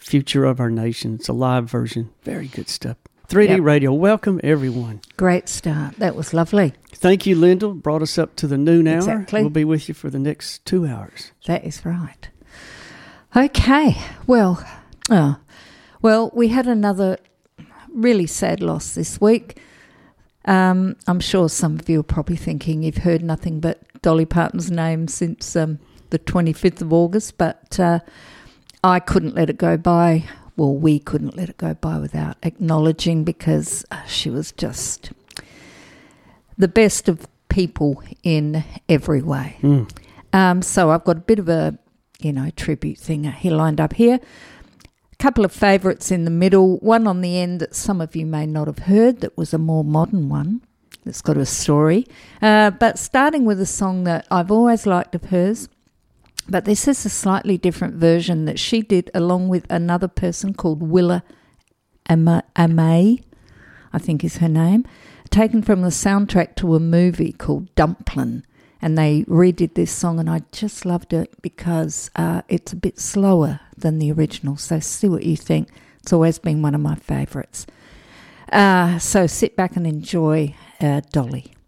Future of Our Nation. It's a live version. Very good stuff. 3D Radio, welcome everyone. Great start. That was lovely. Thank you, Lyndall. Brought us up to the noon hour. Exactly. We'll be with you for the next 2 hours. That is right. Okay. Well, we had another really sad loss this week. I'm sure some of you are probably thinking you've heard nothing but Dolly Parton's name since the 25th of August, but I couldn't let it go by. Well, we couldn't let it go by without acknowledging, because she was just the best of people in every way. So I've got a bit of a, tribute thing here lined up here. A couple of favourites in the middle, one on the end that some of you may not have heard, that was a more modern one that's got a story. But starting with a song that I've always liked of hers, but this is a slightly different version that she did along with another person called Willa Amay, I think is her name, taken from the soundtrack to a movie called Dumplin'. And they redid this song, and I just loved it because it's a bit slower than the original. So see what you think. It's always been one of my favourites. So sit back and enjoy Dolly.